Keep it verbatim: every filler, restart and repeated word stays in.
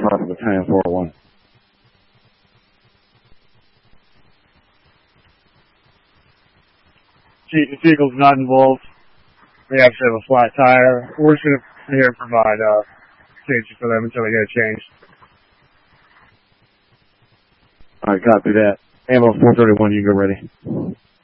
Alpha Battalion four oh one. Chief, if vehicle's not involved, they actually have a flat tire. We're just going to here provide uh, safety for them until they get it changed. Alright, copy that. Ammo four thirty-one, you go ready.